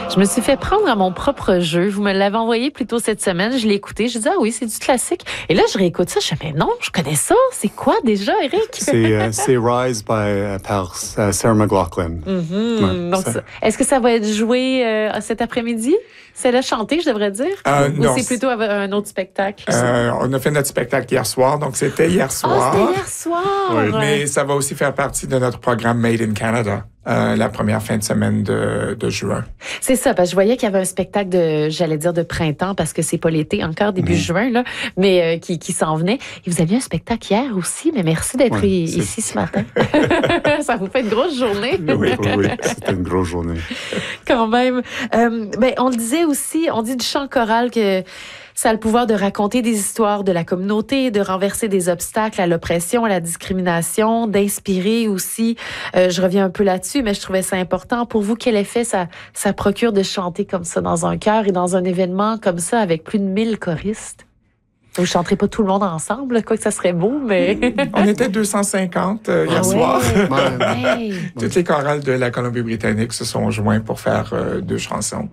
Je me suis fait prendre à mon propre jeu. Vous me l'avez envoyé plus tôt cette semaine. Je l'ai écouté. Je dis, ah oui, c'est du classique. Et là, je réécoute ça. Je fais, mais non, je connais ça. C'est quoi déjà, Eric? C'est Rise par Sarah McLachlan. Mm-hmm. Donc, est-ce que ça va être joué cet après-midi? C'est la chanter, je devrais dire? Non. Ou c'est plutôt un autre spectacle? On a fait notre spectacle hier soir, donc c'était hier soir. Ah, c'était hier soir! Oui, mais ça va aussi faire partie de notre programme Made in Canada. La première fin de semaine de juin. C'est ça, parce que je voyais qu'il y avait un spectacle de printemps, parce que c'est pas l'été encore, début juin, là, mais qui s'en venait. Et vous aviez un spectacle hier aussi, mais merci d'être ici ce matin. Ça vous fait une grosse journée. Oui, c'était une grosse journée. Quand même. On le disait aussi, on dit du chant choral que ça a le pouvoir de raconter des histoires de la communauté, de renverser des obstacles à l'oppression, à la discrimination, d'inspirer aussi. Je reviens un peu là-dessus, mais je trouvais ça important. Pour vous, quel effet ça procure de chanter comme ça dans un chœur et dans un événement comme ça avec plus de 1000 choristes? Vous ne chanterez pas tout le monde ensemble, quoi que ça serait beau, mais... On était 250 hier soir. Ouais. Toutes les chorales de la Colombie-Britannique se sont joints pour faire 2 chansons.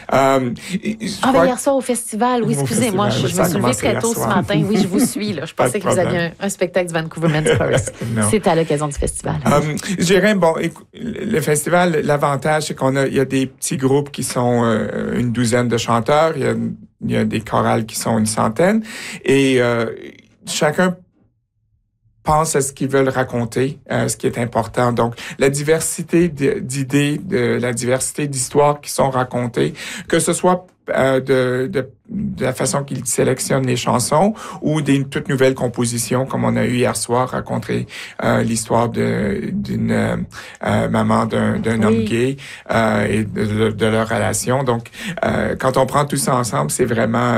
Hier soir au festival, oui, excusez-moi, je me suis levée très tôt ce matin. Oui, je vous suis, là. Je pensais que vous aviez un spectacle du Vancouver Men's Chorus. C'est à l'occasion du festival. Je dirais, le festival, l'avantage, c'est il y a des petits groupes qui sont une douzaine de chanteurs. Il y a des chorales qui sont une centaine. Et chacun pense à ce qu'ils veulent raconter, ce qui est important. Donc, la diversité d'idées, la diversité d'histoires qui sont racontées, que ce soit de la façon qu'ils sélectionnent les chansons ou des toutes nouvelles compositions, comme on a eu hier soir, raconter l'histoire d'une maman d'un homme gay et de leur relation. Donc, quand on prend tout ça ensemble, c'est vraiment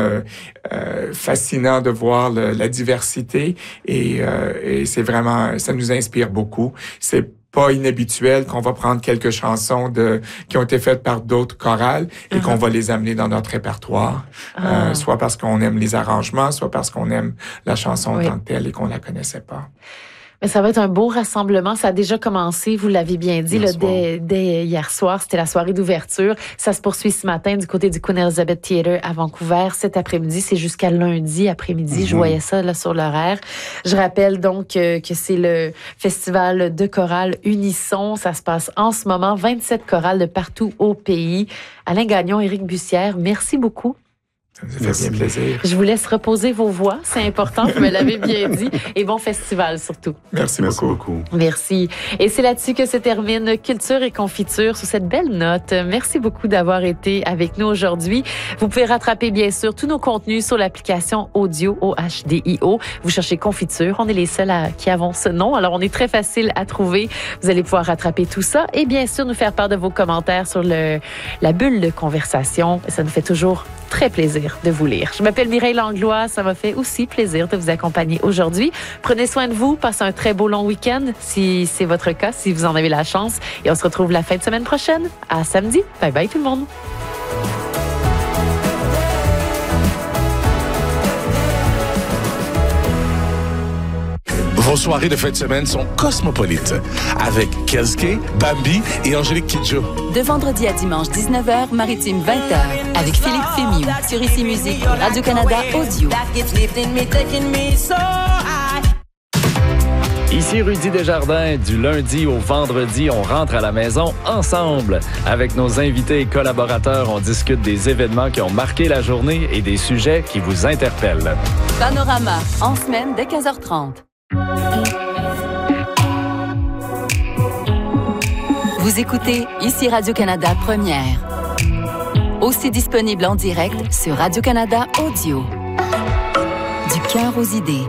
fascinant de voir la diversité et c'est vraiment, ça nous inspire beaucoup. C'est pas inhabituel qu'on va prendre quelques chansons qui ont été faites par d'autres chorales et qu'on va les amener dans notre répertoire, soit parce qu'on aime les arrangements, soit parce qu'on aime la chanson en tant que telle et qu'on la connaissait pas. Mais ça va être un beau rassemblement. Ça a déjà commencé, vous l'avez bien dit, dès hier soir. C'était la soirée d'ouverture. Ça se poursuit ce matin du côté du Queen Elizabeth Theatre à Vancouver. Cet après-midi, c'est jusqu'à lundi après-midi. Je voyais ça là sur l'horaire. Je rappelle donc que c'est le festival de chorale Unisson. Ça se passe en ce moment. 27 chorales de partout au pays. Alain Gagnon, Éric Bussière, merci beaucoup. Ça nous fait bien plaisir. Je vous laisse reposer vos voix, c'est important, vous me l'avez bien dit. Et bon festival surtout. Merci beaucoup. Merci. Et c'est là-dessus que se termine Culture et Confiture sous cette belle note. Merci beaucoup d'avoir été avec nous aujourd'hui. Vous pouvez rattraper bien sûr tous nos contenus sur l'application audio OHDIO. Vous cherchez Confiture, on est les seuls qui avons ce nom. Alors on est très facile à trouver. Vous allez pouvoir rattraper tout ça et bien sûr nous faire part de vos commentaires sur la bulle de conversation. Ça nous fait toujours très plaisir de vous lire. Je m'appelle Mireille Langlois. Ça m'a fait aussi plaisir de vous accompagner aujourd'hui. Prenez soin de vous. Passez un très beau long week-end si c'est votre cas, si vous en avez la chance. Et on se retrouve la fin de semaine prochaine. À samedi. Bye bye tout le monde. Vos soirées de fin de semaine sont cosmopolites avec Kelske, Bambi et Angélique Kidjo. De vendredi à dimanche 19h, Maritime 20h avec Philippe Fémiou sur Ici Musique et Radio-Canada Audio. Ici Rudy Desjardins. Du lundi au vendredi, on rentre à la maison ensemble. Avec nos invités et collaborateurs, on discute des événements qui ont marqué la journée et des sujets qui vous interpellent. Panorama, en semaine dès 15h30. Vous écoutez Ici Radio-Canada Première. Aussi disponible en direct sur Radio-Canada Audio. Du cœur aux idées.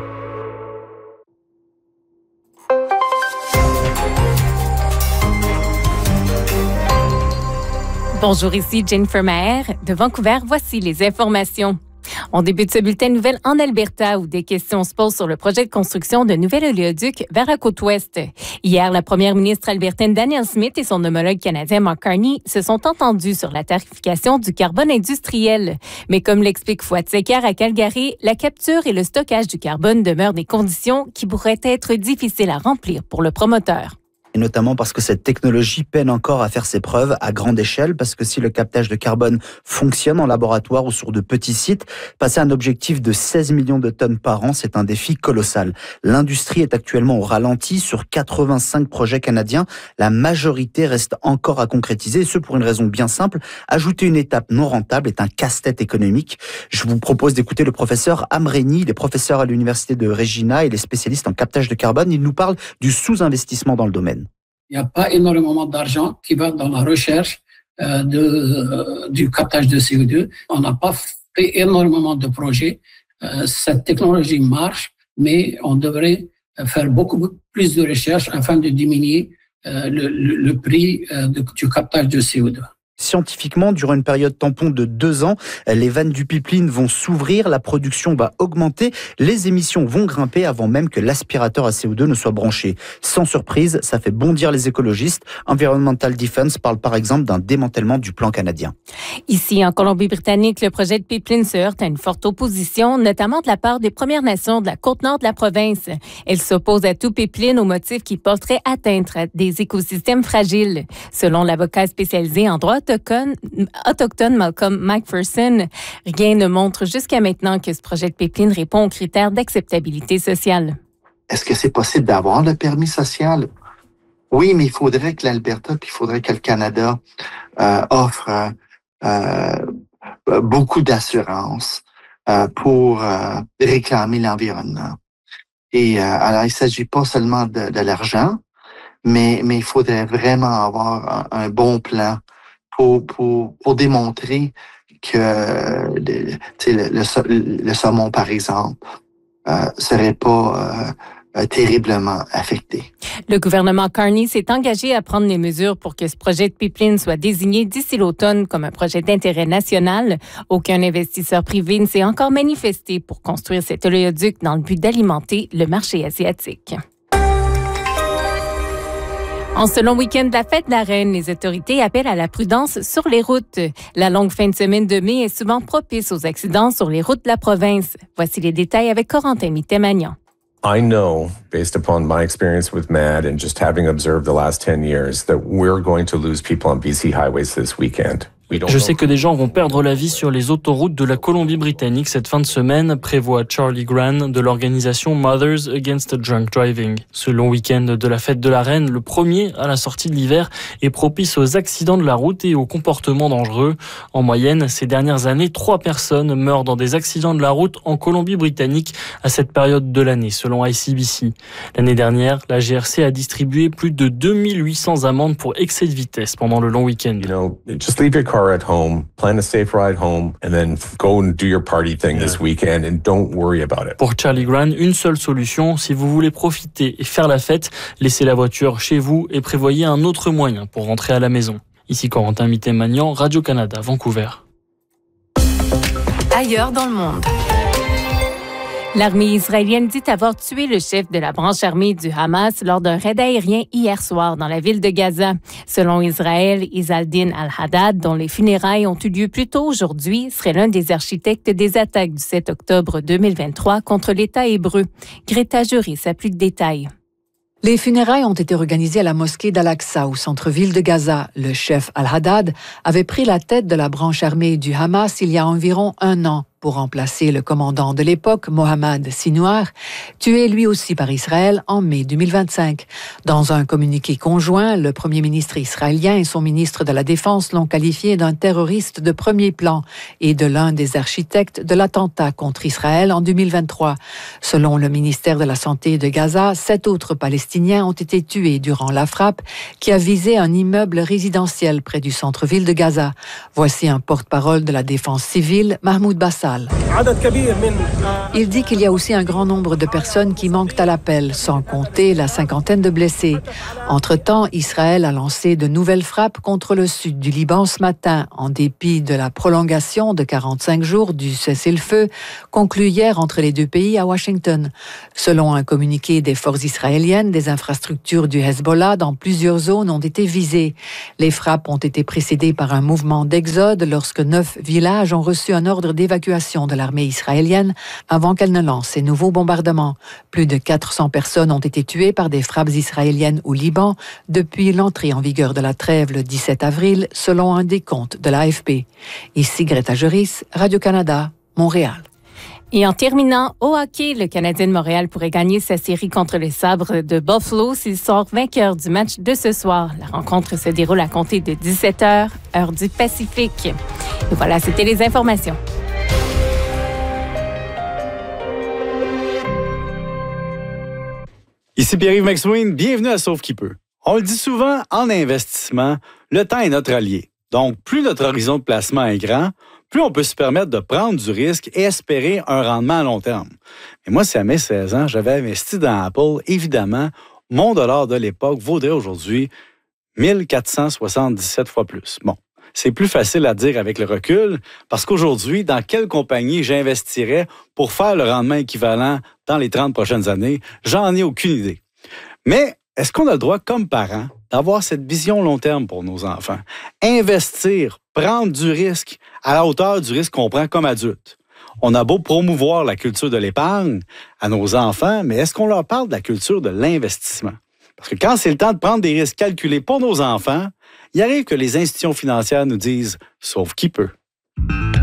Bonjour, ici Jennifer Maher de Vancouver. Voici les informations. On débute ce bulletin de nouvelles en Alberta où des questions se posent sur le projet de construction d'un nouvel oléoduc vers la côte ouest. Hier, la première ministre albertaine Danielle Smith et son homologue canadien Mark Carney se sont entendus sur la tarification du carbone industriel. Mais comme l'explique Fouad Sekar à Calgary, la capture et le stockage du carbone demeurent des conditions qui pourraient être difficiles à remplir pour le promoteur. et notamment parce que cette technologie peine encore à faire ses preuves à grande échelle, parce que si le captage de carbone fonctionne en laboratoire ou sur de petits sites, passer un objectif de 16 millions de tonnes par an, c'est un défi colossal. L'industrie est actuellement au ralenti sur 85 projets canadiens. La majorité reste encore à concrétiser, et ce pour une raison bien simple. Ajouter une étape non rentable est un casse-tête économique. Je vous propose d'écouter le professeur Amreni, il est professeur à l'université de Regina et il est spécialiste en captage de carbone. Il nous parle du sous-investissement dans le domaine. Il n'y a pas énormément d'argent qui va dans la recherche du captage de CO2. On n'a pas fait énormément de projets. Cette technologie marche, mais on devrait faire beaucoup plus de recherches afin de diminuer le prix du captage de CO2. Scientifiquement, durant une période tampon de 2 ans, les vannes du pipeline vont s'ouvrir, la production va augmenter, les émissions vont grimper avant même que l'aspirateur à CO2 ne soit branché. Sans surprise, ça fait bondir les écologistes. Environmental Defense parle par exemple d'un démantèlement du plan canadien. Ici, en Colombie-Britannique, le projet de pipeline se heurte à une forte opposition, notamment de la part des Premières Nations de la côte nord de la province. Elles s'opposent à tout pipeline au motif qu'il porterait atteinte à des écosystèmes fragiles. Selon l'avocat spécialisé en droit autochtone Malcolm McPherson, rien ne montre jusqu'à maintenant que ce projet de pipeline répond aux critères d'acceptabilité sociale. Est-ce que c'est possible d'avoir le permis social? Oui, mais il faudrait que l'Alberta, puis il faudrait que le Canada offre beaucoup d'assurance pour réclamer l'environnement. Et alors, il ne s'agit pas seulement de l'argent, mais il faudrait vraiment avoir un bon plan pour démontrer que le saumon, par exemple, serait pas terriblement affecté. Le gouvernement Carney s'est engagé à prendre les mesures pour que ce projet de pipeline soit désigné d'ici l'automne comme un projet d'intérêt national. Aucun investisseur privé ne s'est encore manifesté pour construire cet oléoduc dans le but d'alimenter le marché asiatique. En ce long week-end de la fête de la Reine, les autorités appellent à la prudence sur les routes. La longue fin de semaine de mai est souvent propice aux accidents sur les routes de la province. Voici les détails avec Corentin Mitté-Magnan. I know, based upon my experience with MAD and just having observed the last 10 years, that we're going to lose people on BC highways this weekend. Je sais que des gens vont perdre la vie sur les autoroutes de la Colombie-Britannique cette fin de semaine, prévoit Charlie Gran de l'organisation Mothers Against Drunk Driving. Ce long week-end de la fête de la Reine, le premier à la sortie de l'hiver, est propice aux accidents de la route et aux comportements dangereux. En moyenne, ces dernières années, 3 personnes meurent dans des accidents de la route en Colombie-Britannique à cette période de l'année, selon ICBC. L'année dernière, la GRC a distribué plus de 2800 amendes pour excès de vitesse pendant le long week-end. Just leave your car at home, plan a safe ride home, and then go and do your party thing this weekend and don't worry about it. Pour Charlie Gran, une seule solution, si vous voulez profiter et faire la fête, laissez la voiture chez vous et prévoyez un autre moyen pour rentrer à la maison. Ici Corentin Mitté-Magnan, Radio-Canada, Vancouver. Ailleurs dans le monde. L'armée israélienne dit avoir tué le chef de la branche armée du Hamas lors d'un raid aérien hier soir dans la ville de Gaza. Selon Israël, Izzaldin al-Haddad, dont les funérailles ont eu lieu plus tôt aujourd'hui, serait l'un des architectes des attaques du 7 octobre 2023 contre l'État hébreu. Greta Juris a plus de détails. Les funérailles ont été organisées à la mosquée d'Al-Aqsa, au centre-ville de Gaza. Le chef al-Haddad avait pris la tête de la branche armée du Hamas il y a environ 1 an. Pour remplacer le commandant de l'époque, Mohammad Sinwar, tué lui aussi par Israël en mai 2025. Dans un communiqué conjoint, le premier ministre israélien et son ministre de la Défense l'ont qualifié d'un terroriste de premier plan et de l'un des architectes de l'attentat contre Israël en 2023. Selon le ministère de la Santé de Gaza, 7 autres Palestiniens ont été tués durant la frappe qui a visé un immeuble résidentiel près du centre-ville de Gaza. Voici un porte-parole de la défense civile, Mahmoud Bassal. Il dit qu'il y a aussi un grand nombre de personnes qui manquent à l'appel, sans compter la 50aine de blessés. Entre-temps, Israël a lancé de nouvelles frappes contre le sud du Liban ce matin, en dépit de la prolongation de 45 jours du cessez-le-feu conclu hier entre les deux pays à Washington. Selon un communiqué des forces israéliennes, des infrastructures du Hezbollah dans plusieurs zones ont été visées. Les frappes ont été précédées par un mouvement d'exode lorsque 9 villages ont reçu un ordre d'évacuation l'évacuation de l'armée israélienne avant qu'elle ne lance ses nouveaux bombardements. Plus de 400 personnes ont été tuées par des frappes israéliennes au Liban depuis l'entrée en vigueur de la trêve le 17 avril, selon un décompte de l'AFP. Ici Greta Joris, Radio-Canada, Montréal. Et en terminant, au hockey, le Canadien de Montréal pourrait gagner sa série contre les Sabres de Buffalo s'il sort vainqueur du match de ce soir. La rencontre se déroule à compter de 17h, heure du Pacifique. Et voilà, c'était les informations. Ici Pierre-Yves McSween, bienvenue à Sauve qui peut. On le dit souvent, en investissement, le temps est notre allié. Donc, plus notre horizon de placement est grand, plus on peut se permettre de prendre du risque et espérer un rendement à long terme. Mais moi, si à mes 16 ans, j'avais investi dans Apple, évidemment, mon dollar de l'époque vaudrait aujourd'hui 1477 fois plus. Bon, c'est plus facile à dire avec le recul, parce qu'aujourd'hui, dans quelle compagnie j'investirais pour faire le rendement équivalent dans les 30 prochaines années, j'en ai aucune idée. Mais est-ce qu'on a le droit, comme parents, d'avoir cette vision long terme pour nos enfants? Investir, prendre du risque à la hauteur du risque qu'on prend comme adulte. On a beau promouvoir la culture de l'épargne à nos enfants, mais est-ce qu'on leur parle de la culture de l'investissement? Parce que quand c'est le temps de prendre des risques calculés pour nos enfants, il arrive que les institutions financières nous disent « sauve qui peut ».